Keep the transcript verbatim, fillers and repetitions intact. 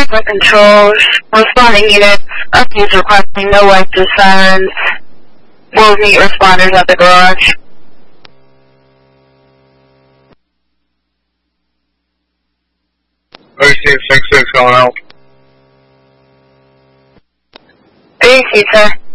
Rockland Control, responding units, updates requesting no lights or sirens. We'll meet responders at the garage. O C six six going out. A C, sir.